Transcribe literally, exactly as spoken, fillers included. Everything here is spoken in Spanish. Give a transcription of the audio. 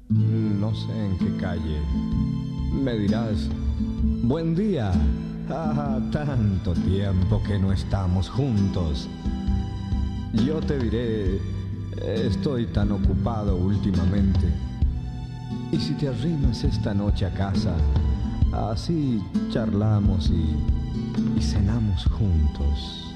No sé en qué calle. Me dirás, buen día. Ah, tanto tiempo que no estamos juntos. Yo te diré, estoy tan ocupado últimamente. Y si te arrimas esta noche a casa, así charlamos y, y cenamos juntos.